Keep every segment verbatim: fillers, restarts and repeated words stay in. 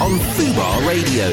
on Fubar Radio.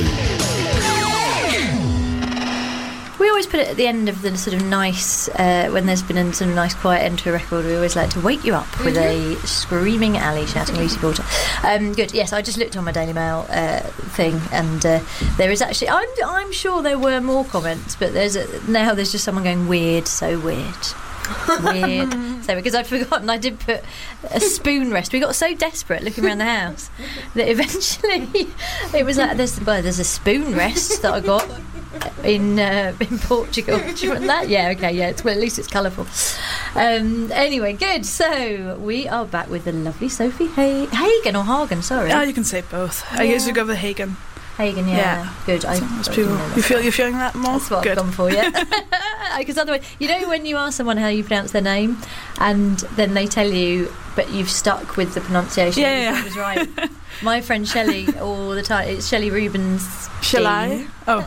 We always put it at the end of the sort of nice, uh, when there's been a sort of nice quiet end to a record, we always like to wake you up mm-hmm. with a screaming Ali shouting Lucy Porter. Um, good, yes, I just looked on my Daily Mail uh, thing, and uh, there is actually, I'm, I'm sure there were more comments, but there's a, now there's just someone going, weird, so weird. Weird. So because I'd forgotten I did put a spoon rest. We got so desperate looking around the house that eventually it was like there's well, there's a spoon rest that I got in uh, in Portugal. Do you want that? Yeah, okay, yeah. It's, well, at least it's colourful. Um, anyway, good. So we are back with the lovely Sophie ha- Hagen or Hagen. Sorry. Oh, you can say both. Yeah. I usually go with Hagen. Hagen, yeah, yeah. Good. I, people, you feel you're feeling that more? That's what Good. I've gone for, yeah. Because otherwise, you know, when you ask someone how you pronounce their name, and then they tell you, but you've stuck with the pronunciation. Yeah, yeah. It was right. My friend Shelley, all the time, it's Shelley Rubinstein. Shall I? Oh.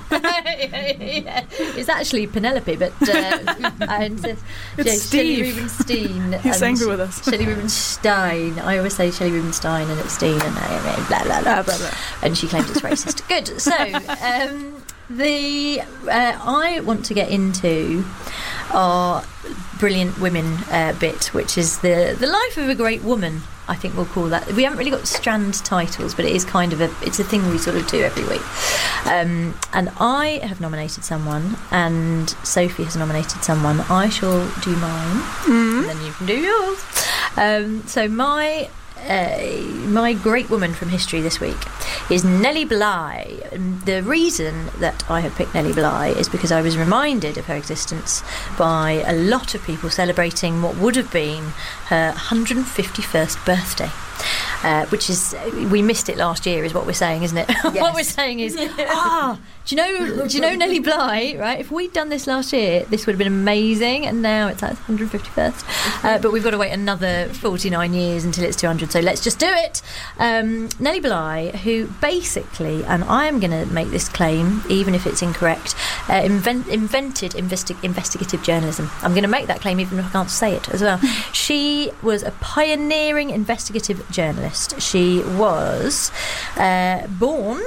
yeah. It's actually Penelope, but uh, I insist. It's yeah, Steve. Shelley Rubenstein. He's angry with us. Shelley Rubenstein. I always say Shelley Rubenstein, and it's Steen, and uh, blah blah blah. Ah, blah blah. And she claims it's racist. Good. So um, the uh, I want to get into our brilliant women uh, bit, which is the the life of a great woman. I think we'll call that. We haven't really got strand titles, but it is kind of a it's a thing we sort of do every week. Um, and I have nominated someone, and Sophie has nominated someone. I shall do mine, mm. and then you can do yours. Um, so my uh, my great woman from history this week is Nellie Bly. And the reason that I have picked Nellie Bly is because I was reminded of her existence by a lot of people celebrating what would have been her one hundred fifty-first birthday. Uh, which is, we missed it last year is what we're saying, isn't it? Yes. What we're saying is, ah, do you know do you know Nellie Bly, right? If we'd done this last year, this would have been amazing, and now it's at one hundred fifty-first. Uh, but we've got to wait another forty-nine years until it's two hundred, so let's just do it. Um, Nellie Bly, who basically, and I am going to make this claim, even if it's incorrect, uh, invent, invented investi- investigative journalism. I'm going to make that claim even if I can't say it as well. She was a pioneering investigative journalist. She was uh, born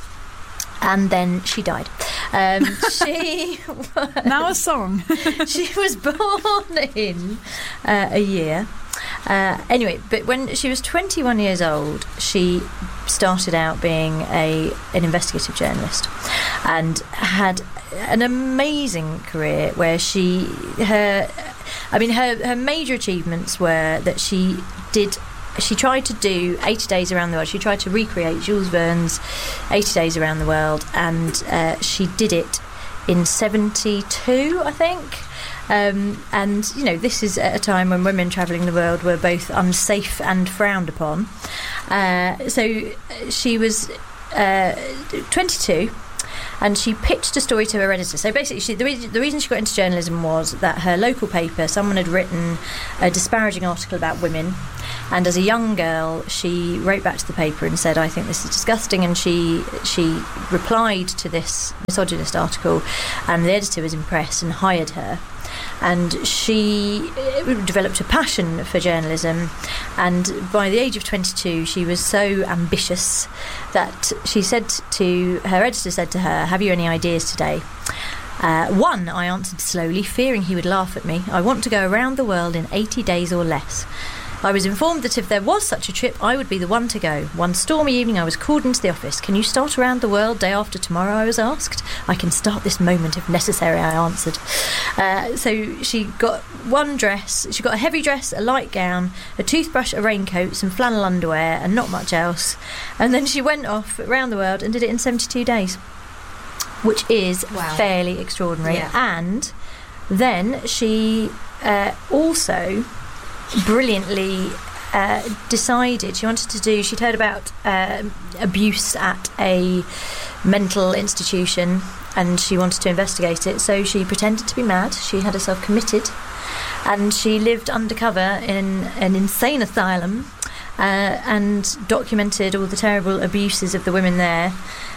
and then she died. Um, she was, now a song. She was born in uh, a year. Uh, anyway, but when she was twenty-one years old, she started out being a an investigative journalist and had an amazing career where she her I mean her her major achievements were that she did She tried to do eighty days around the world. She tried to recreate Jules Verne's eighty days around the world, and uh, she did it in seventy-two, I think. Um, and, you know, this is at a time when women travelling the world were both unsafe and frowned upon. Uh, so she was uh, twenty-two. And she pitched a story to her editor. So basically, she, the, re- the reason she got into journalism was that her local paper, someone had written a disparaging article about women. And as a young girl, she wrote back to the paper and said, I think this is disgusting. And she she replied to this misogynist article. And the editor was impressed and hired her. And she developed a passion for journalism, and by the age of twenty-two she was so ambitious that she said to her editor said to her, have you any ideas today? Uh, one, I answered slowly, fearing he would laugh at me. I want to go around the world in eighty days or less. I was informed that if there was such a trip, I would be the one to go. One stormy evening I was called into the office. Can you start around the world day after tomorrow, I was asked. I can start this moment if necessary, I answered. Uh, so she got one dress, she got a heavy dress, a light gown, a toothbrush, a raincoat, some flannel underwear, and not much else. And then she went off around the world and did it in seventy-two days, which is wow. fairly extraordinary. Yeah. And then she uh, also brilliantly uh, decided she wanted to do she'd heard about uh, abuse at a mental institution and she wanted to investigate it, so she pretended to be mad. She had herself committed and she lived undercover in an insane asylum uh, and documented all the terrible abuses of the women there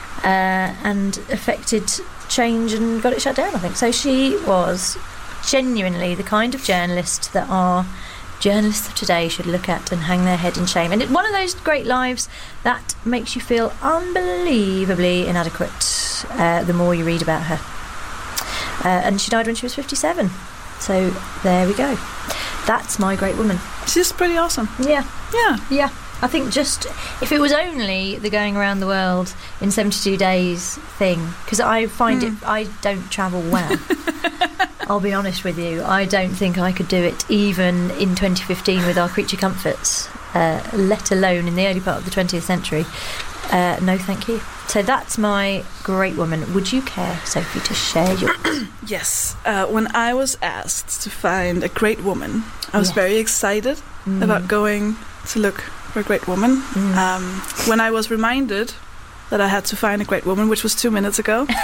uh, and effected change and got it shut down, I think. So she was genuinely the kind of journalist that our journalists of today should look at and hang their head in shame. And it's one of those great lives that makes you feel unbelievably inadequate uh, the more you read about her. Uh, and she died when she was fifty-seven. So there we go. That's my great woman. She's pretty awesome. Yeah. Yeah. Yeah. I think just if it was only the going around the world in seventy-two days thing, because I find mm. it, I don't travel well. I'll be honest with you, I don't think I could do it even in twenty fifteen with our creature comforts, uh, let alone in the early part of the twentieth century. Uh, no, thank you. So that's my great woman. Would you care, Sophie, to share your... Yes. Uh, when I was asked to find a great woman, I was yes. very excited mm. about going to look for a great woman. Mm. Um, when I was reminded that I had to find a great woman, which was two minutes ago. uh,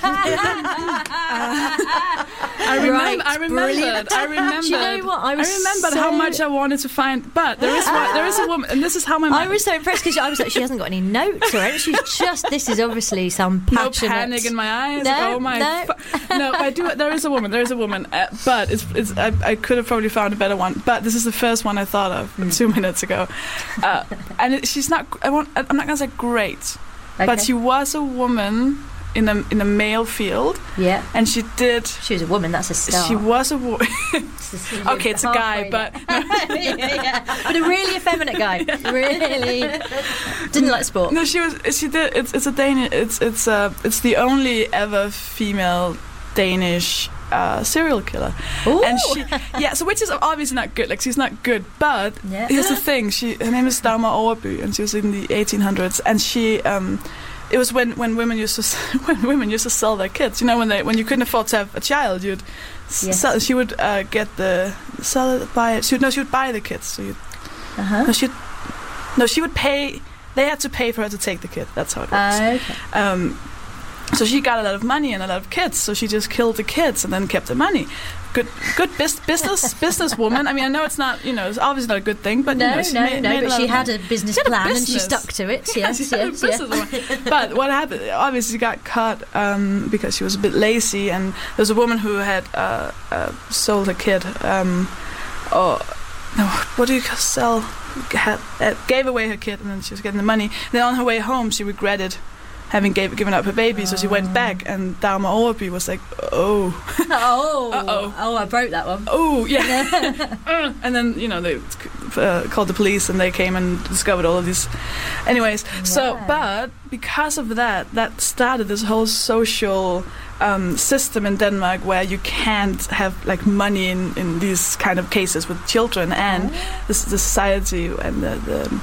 I, remember, right, I remembered. Brilliant. I remembered. Do you know what? I, was I remembered so how much I wanted to find. But there is one, there is a woman, and this is how my. I was so impressed because I was like, she hasn't got any notes or anything. She's just. This is obviously some passionate. No panic in my eyes. No, oh my. no. Fu- no, I do. There is a woman. There is a woman. Uh, but it's. it's I, I could have probably found a better one. But this is the first one I thought of mm. two minutes ago, uh, and it, she's not. I won't. I'm not gonna say great. Okay. But she was a woman in a in a male field. Yeah. And she did. She was a woman. That's a start. She was a woman. Okay, it's a guy, but yeah, yeah. But a really effeminate guy. Yeah. Really didn't like sport. No, she was. She did. It's it's a Danish. It's it's uh it's the only ever female Danish uh, serial killer. Ooh. And she yeah. So which is obviously not good. Like she's not good. But yeah. here's the thing. She her name is Dagmar Overby, and she was in the eighteen hundreds. And she um. It was when, when women used to when women used to sell their kids. You know, when they when you couldn't afford to have a child, you'd yes. sell. She would uh, get the sell it, buy it. She would no, she would buy the kids. So you, uh-huh. no, she, no, she would pay. They had to pay for her to take the kid. That's how it works. Uh, okay. Um, so she got a lot of money and a lot of kids. So she just killed the kids and then kept the money. Good, good bis- business businesswoman. I mean, I know it's not, you know, it's obviously not a good thing, but no, you know, she no, made, no. made but a she had money. a business she had plan a and she stuck to it. Yes, yeah, yes, yes. But what happened? Obviously, she got caught um, because she was a bit lazy, and there was a woman who had uh, uh, sold her kid, um, or no, what do you sell? Had, uh, gave away her kid, and then she was getting the money. Then on her way home, she regretted having gave, given up her baby, oh. so she went back, and Dagmar Overby was like, oh. oh. Uh-oh. Oh, I broke that one. Oh, yeah. And then, you know, they uh, called the police, and they came and discovered all of these. Anyways, yeah. so, but because of that, that started this whole social um, system in Denmark where you can't have, like, money in, in these kind of cases with children, and oh. the, the society and the... the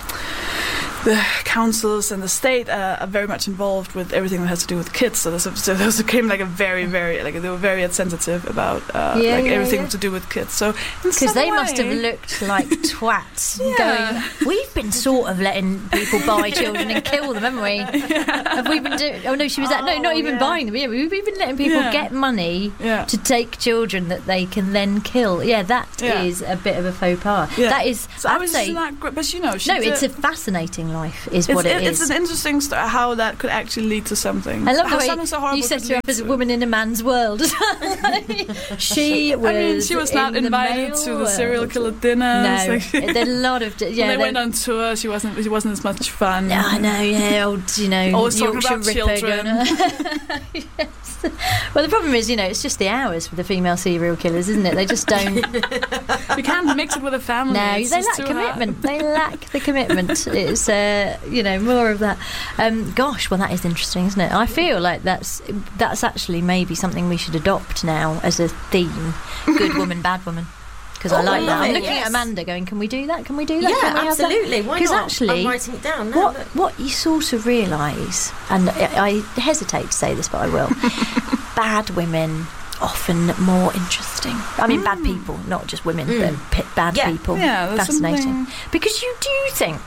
The councils and the state uh, are very much involved with everything that has to do with kids. So, so those became like a very, very like they were very sensitive about uh, yeah, like yeah, everything yeah. to do with kids. So because they way, must have looked like twats, yeah. going, "We've been sort of letting people buy children and kill them, haven't we? Yeah. Have we been doing? Oh no, she was oh, that. No, not even yeah. buying them. Yeah, we've been letting people yeah. get money yeah. to take children that they can then kill. Yeah, that yeah. is a bit of a faux pas. Yeah. That is. So I'd I was say, not great, but you know, she no, did, it's a fascinating life, is it's, what it, it is. It's an interesting story how that could actually lead to something. I love how the way something so horrible you set her up as a to. woman in a man's world. She was. I mean, she was not in invited the to the serial killer dinner. No, like, there's a lot of yeah. When they went on tour, she wasn't. She wasn't as much fun. Yeah, I know. Yeah, old you know, always Yorkshire talking about Ripper children. Yes. Well, the problem is, you know, it's just the hours for the female serial killers, isn't it? They just don't. You can't mix it with a family. No, it's they lack commitment. Hard. They lack the commitment. It's uh, you know, more of that. Um, gosh, well, that is interesting, isn't it? I feel like that's that's actually maybe something we should adopt now as a theme: good woman, bad woman. Because oh, I like that. I'm looking yes. at Amanda going, can we do that? Can we do that? Yeah, can we absolutely. Have that? Why not? Because actually, I'm writing it down now. What, look. what you sort of realise, and I, I hesitate to say this, but I will, bad women often more interesting. I mean, mm. bad people, not just women, mm. but p- bad yeah. people. Yeah, fascinating. Something... Because you do think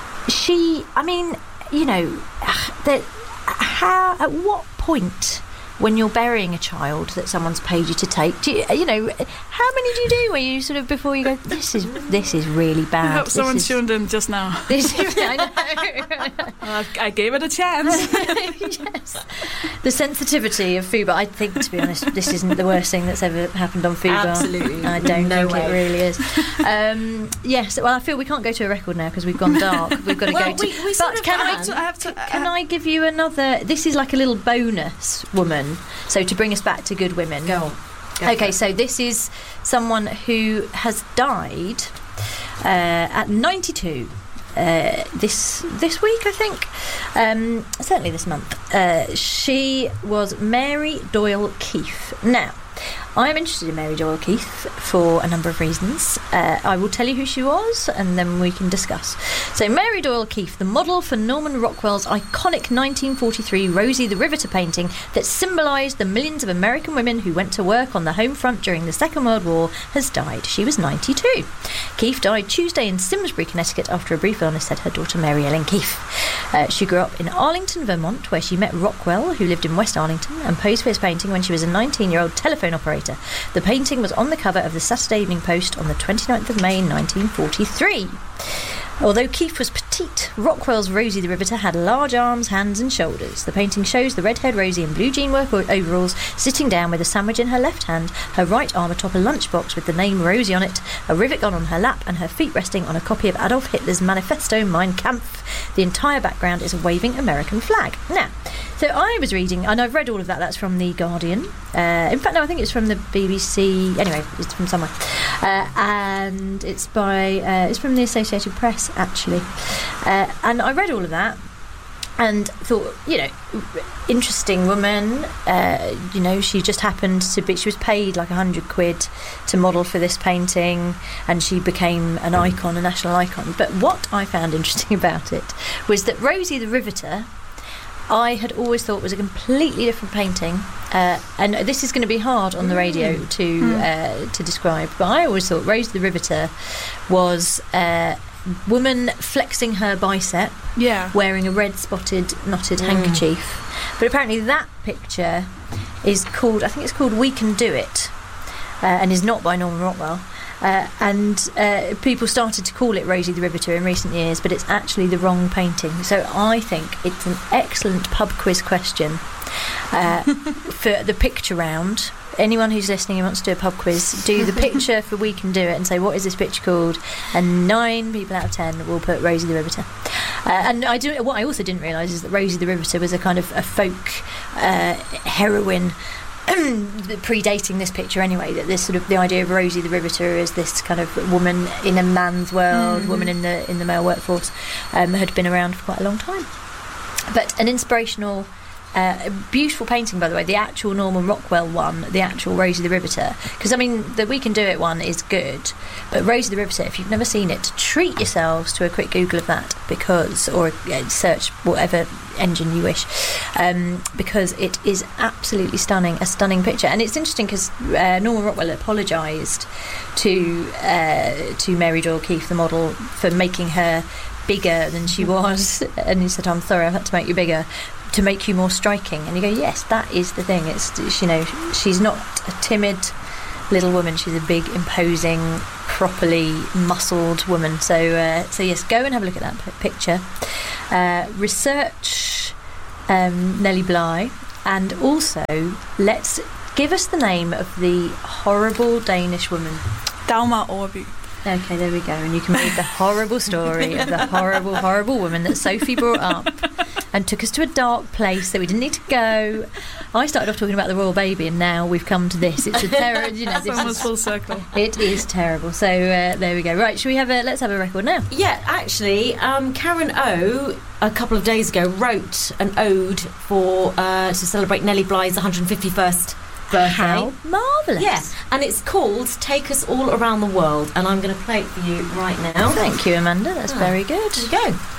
she, I mean, you know, that how, at what point when you're burying a child that someone's paid you to take, do you, you know, how many do you do where you sort of, before you go, this is this is really bad. I hope this someone is, tuned in just now. This is, I know. uh, I gave it a chance. Yes. The sensitivity of Fubar, I think, to be honest, this isn't the worst thing that's ever happened on Fubar. Absolutely. I don't No think way. it really is. Um, yes, well, I feel we can't go to a record now because we've gone dark. We've got to Well, go to... we- we sort but of can I... can. So I have to. Can I give you another... This is like a little bonus, woman. So to bring us back to good women. Go on. Go Okay, for it. so this is someone who has died uh, at ninety-two. Uh, this this week, I think, um, certainly this month. Uh, she was Mary Doyle Keefe. Now, I am interested in Mary Doyle Keefe for a number of reasons. Uh, I will tell you who she was, and then we can discuss. So, Mary Doyle Keefe, the model for Norman Rockwell's iconic nineteen forty-three Rosie the Riveter painting that symbolised the millions of American women who went to work on the home front during the Second World War, has died. She was ninety-two. Keefe died Tuesday in Simsbury, Connecticut, after a brief illness, said her daughter Mary Ellen Keefe. Uh, she grew up in Arlington, Vermont, where she met Rockwell, who lived in West Arlington, and posed for his painting when she was a nineteen-year-old telephone operator. The painting was on the cover of the Saturday Evening Post on the twenty-ninth of May nineteen forty-three. Although Keefe was petite, Rockwell's Rosie the Riveter had large arms, hands and shoulders. The painting shows the red-haired Rosie in blue jean work overalls, sitting down with a sandwich in her left hand, her right arm atop a lunchbox with the name Rosie on it, a rivet gun on her lap, and her feet resting on a copy of Adolf Hitler's manifesto Mein Kampf. The entire background is a waving American flag. Now, so I was reading, and I've read all of that, that's from The Guardian. Uh, in fact, no, I think it's from the B B C. Anyway, it's from somewhere. Uh, and it's by, uh, it's from the Associated Press, actually. Uh, and I read all of that and thought, you know, interesting woman. Uh, you know, she just happened to be, she was paid like a hundred quid to model for this painting, and she became an icon, a national icon. But what I found interesting about it was that Rosie the Riveter, I had always thought was a completely different painting, uh, and this is going to be hard on the radio mm. to mm. uh, to describe, but I always thought Rosie the Riveter was a woman flexing her bicep, Yeah. wearing a red spotted knotted Mm. handkerchief. But apparently that picture is called, I think it's called We Can Do It, uh, and is not by Norman Rockwell. Uh, and uh, people started to call it Rosie the Riveter in recent years, but it's actually the wrong painting. So I think it's an excellent pub quiz question uh, for the picture round. Anyone who's listening who wants to do a pub quiz, do the picture for We Can Do It and say, what is this picture called? And nine people out of ten will put Rosie the Riveter. Uh, and I do. What I also didn't realise is that Rosie the Riveter was a kind of a folk uh, heroine, predating this picture anyway, that this sort of the idea of Rosie the Riveter as this kind of woman in a man's world, mm-hmm. woman in the in the male workforce, um, had been around for quite a long time. But an inspirational, uh, beautiful painting, by the way, the actual Norman Rockwell one, the actual Rosie the Riveter, because I mean the We Can Do It one is good, but Rosie the Riveter, if you've never seen it, treat yourselves to a quick Google of that, because, or uh, search whatever engine you wish, um, because it is absolutely stunning, a stunning picture. And it's interesting because uh, Norman Rockwell apologised to uh, to Mary Doyle Keefe, the model, for making her bigger than she was, and he said, I'm sorry, I've had to make you bigger to make you more striking. And you go, yes, that is the thing. It's, you know, she's not a timid little woman, she's a big, imposing, properly muscled woman. So uh, so yes, go and have a look at that p- picture. Uh, research um, Nellie Bly, and also let's give us the name of the horrible Danish woman. Dagmar Overby. Okay, there we go. And you can read the horrible story of the horrible, horrible woman that Sophie brought up and took us to a dark place that we didn't need to go. I started off talking about the royal baby, and now we've come to this. It's a terror, you know. It's This almost is, full circle. it is terrible. So uh, there we go. Right, should we have a? Let's have a record now. Yeah, actually, um, Karen O a couple of days ago wrote an ode for uh, to celebrate Nellie Bly's one hundred fifty-first birthday. How marvellous. Yeah, and it's called Take Us All Around the World, and I'm going to play it for you right now. Thank you, Amanda. That's Ah, very good. There you go.